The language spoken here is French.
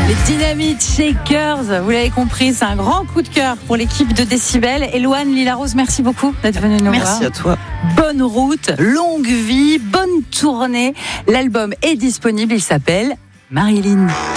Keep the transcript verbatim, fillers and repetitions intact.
Les Dynamite Shakers, vous l'avez compris, c'est un grand coup de cœur pour l'équipe de Décibel. Éloane Lila-Rose, merci beaucoup d'être venue nous merci voir. Merci à toi. Bonne route, longue vie, bonne tournée. L'album est disponible, il s'appelle Marilyn.